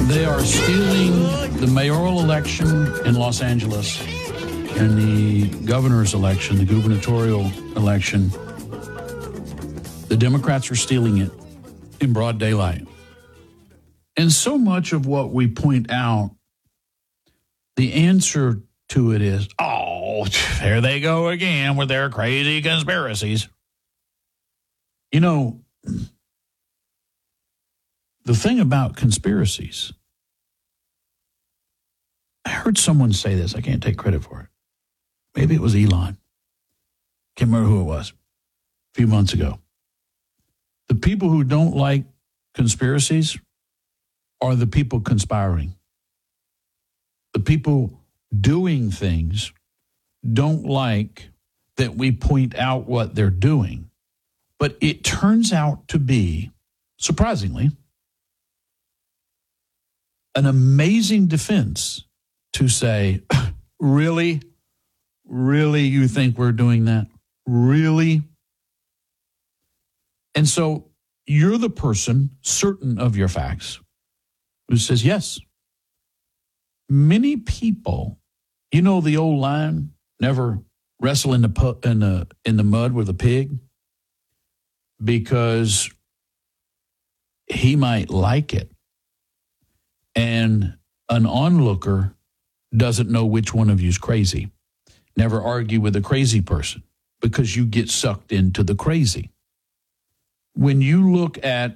They are stealing the mayoral election in Los Angeles and the governor's election, the gubernatorial election. The Democrats are stealing it in broad daylight. And so much of what we point out, the answer to it is, oh, there they go again with their crazy conspiracies. You know, the thing about conspiracies, I heard someone say this. I can't take credit for it. Maybe it was Elon. Can't remember who it was. A few months ago. The people who don't like conspiracies are the people conspiring. The people doing things don't like that we point out what they're doing. But it turns out to be, surprisingly, an amazing defense to say, really? Really, you think we're doing that? Really? And so you're the person certain of your facts who says, yes. Many people, you know the old line, never wrestle in the mud with a pig because he might like it. And an onlooker doesn't know which one of you is crazy. Never argue with a crazy person because you get sucked into the crazy. When you look at,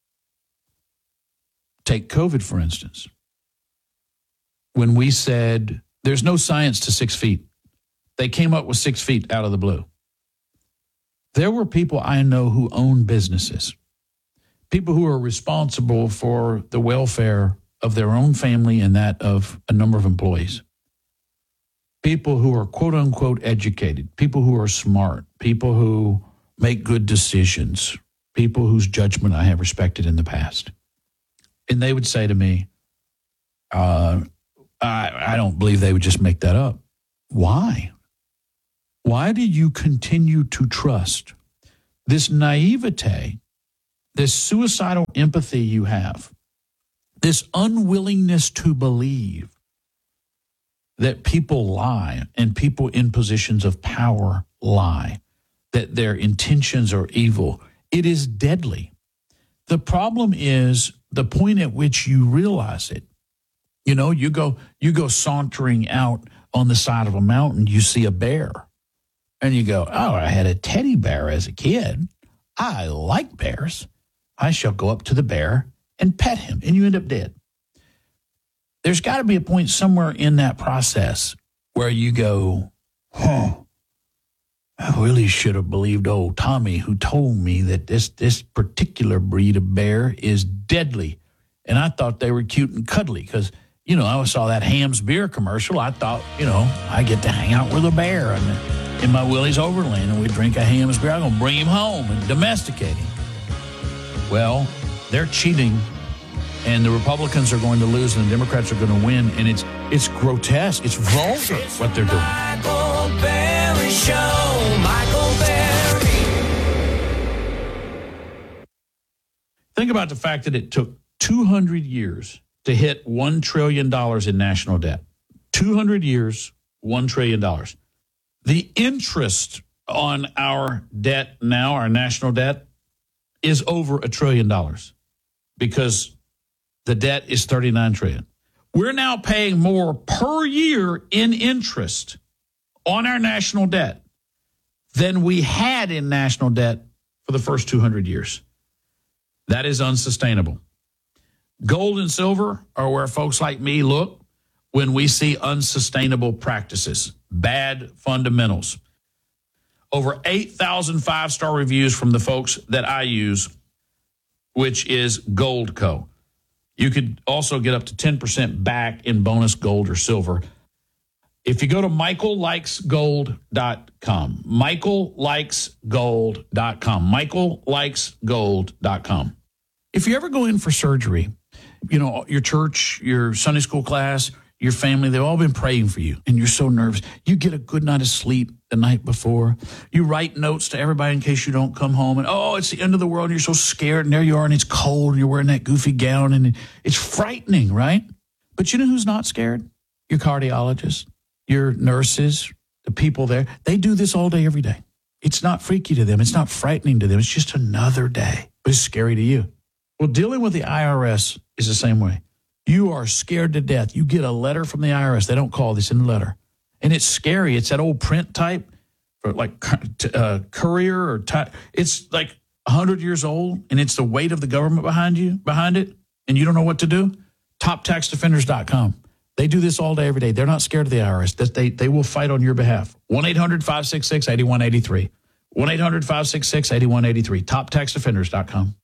take COVID, for instance, when we said there's no science to 6 feet, they came up with 6 feet out of the blue. There were people I know who own businesses, people who are responsible for the welfare of their own family and that of a number of employees. People who are quote unquote educated, people who are smart, people who make good decisions, people whose judgment I have respected in the past. And they would say to me, I don't believe they would just make that up. Why? Why do you continue to trust this naivete, this suicidal empathy you have, this unwillingness to believe that people lie and people in positions of power lie, that their intentions are evil? It is deadly. The problem is the point at which you realize it. You know, you go sauntering out on the side of a mountain, you see a bear, and you go, oh, I had a teddy bear as a kid. I like bears. I shall go up to the bear and pet him, and you end up dead. There's got to be a point somewhere in that process where you go, I really should have believed old Tommy who told me that this particular breed of bear is deadly. And I thought they were cute and cuddly because, you know, I saw that Hamm's beer commercial. I thought, you know, I get to hang out with a bear in my Willie's Overland and we drink a Hamm's beer. I'm going to bring him home and domesticate him. Well, they're cheating. And the Republicans are going to lose and the Democrats are going to win. And it's grotesque. It's vulgar what they're doing. Michael Berry Show. Michael Berry. Think about the fact that it took 200 years to hit $1 trillion in national debt. 200 years, $1 trillion. The interest on our debt now, our national debt, is over $1 trillion because the debt is $39 trillion. We're now paying more per year in interest on our national debt than we had in national debt for the first 200 years. That is unsustainable. Gold and silver are where folks like me look when we see unsustainable practices, bad fundamentals. Over 8,000 five-star reviews from the folks that I use, which is Goldco. You could also get up to 10% back in bonus gold or silver. If you go to michaellikesgold.com, michaellikesgold.com, michaellikesgold.com. If you ever go in for surgery, you know, your church, your Sunday school class, your family, they've all been praying for you, and you're so nervous. You get a good night of sleep the night before. You write notes to everybody in case you don't come home, and it's the end of the world, and you're so scared, and there you are, and it's cold, and you're wearing that goofy gown, and it's frightening, right? But you know who's not scared? Your cardiologist, your nurses, the people there. They do this all day, every day. It's not freaky to them. It's not frightening to them. It's just another day, but it's scary to you. Well, dealing with the IRS is the same way. You are scared to death. You get a letter from the IRS. They don't call, they send a letter. And it's scary. It's that old print type, or like courier or type. It's like 100 years old, and it's the weight of the government behind it, and you don't know what to do. TopTaxDefenders.com. They do this all day, every day. They're not scared of the IRS. They will fight on your behalf. 1-800-566-8183. 1-800-566-8183. TopTaxDefenders.com.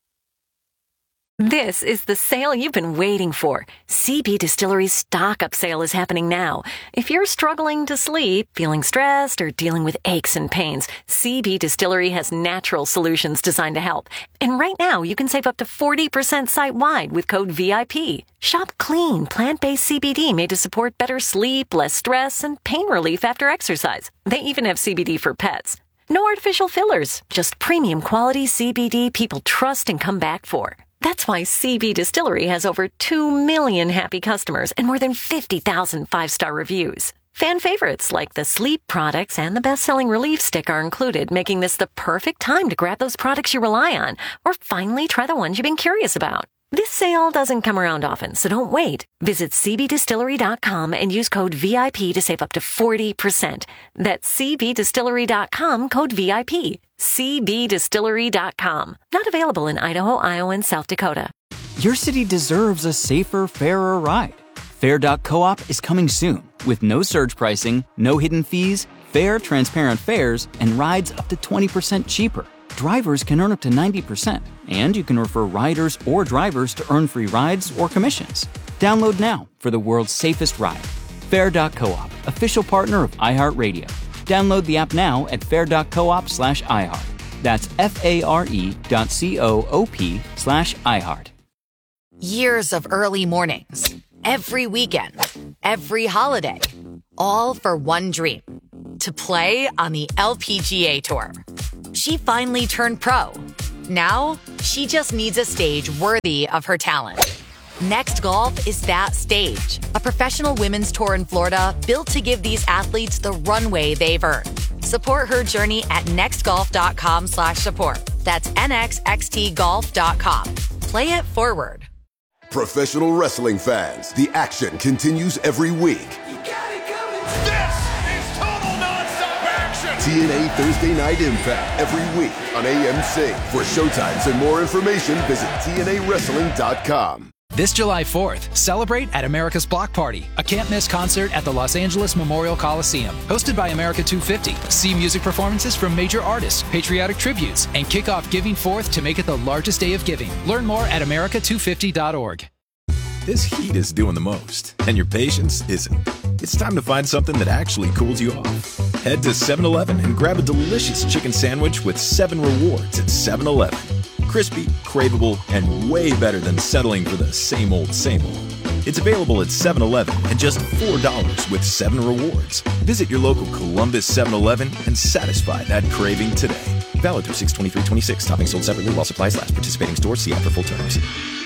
This is the sale you've been waiting for. CB Distillery's stock-up sale is happening now. If you're struggling to sleep, feeling stressed, or dealing with aches and pains, CB Distillery has natural solutions designed to help. And right now, you can save up to 40% site-wide with code VIP. Shop clean, plant-based CBD made to support better sleep, less stress, and pain relief after exercise. They even have CBD for pets. No artificial fillers, just premium quality CBD people trust and come back for. That's why CB Distillery has over 2 million happy customers and more than 50,000 five-star reviews. Fan favorites like the sleep products and the best-selling Relief Stick are included, making this the perfect time to grab those products you rely on or finally try the ones you've been curious about. This sale doesn't come around often, so don't wait. Visit cbdistillery.com and use code VIP to save up to 40%. That's cbdistillery.com, code VIP. cbdistillery.com. Not available in Idaho, Iowa, and South Dakota. Your city deserves a safer, fairer ride. Fair.coop is coming soon with no surge pricing, no hidden fees, fair, transparent fares, and rides up to 20% cheaper. Drivers can earn up to 90%, and you can refer riders or drivers to earn free rides or commissions. Download now for the world's safest ride. Fair.coop, official partner of iHeartRadio. Download the app now at fair.coop/iHeart. That's FARE.coop/iHeart. Years of early mornings, every weekend, every holiday, all for one dream: to play on the LPGA Tour. She finally turned pro. Now, she just needs a stage worthy of her talent. Next Golf is that stage, a professional women's tour in Florida built to give these athletes the runway they've earned. Support her journey at nextgolf.com/support. That's nxxtgolf.com. Play it forward. Professional wrestling fans, the action continues every week. This is total nonstop action. TNA Thursday Night Impact every week on AMC. For showtimes and more information, visit TNAWrestling.com. This July 4th, celebrate at America's Block Party, a can't-miss concert at the Los Angeles Memorial Coliseum. Hosted by America 250. See music performances from major artists, patriotic tributes, and kick off Giving Forth to make it the largest day of giving. Learn more at america250.org. This heat is doing the most, and your patience isn't. It's time to find something that actually cools you off. Head to 7-Eleven and grab a delicious chicken sandwich with 7 rewards at 7-Eleven. Crispy, craveable, and way better than settling for the same old, same old. It's available at 7-Eleven at just $4 with 7 rewards. Visit your local Columbus 7-Eleven and satisfy that craving today. Valid through 6/23/26. Toppings sold separately while supplies last. Participating stores see ad for full terms.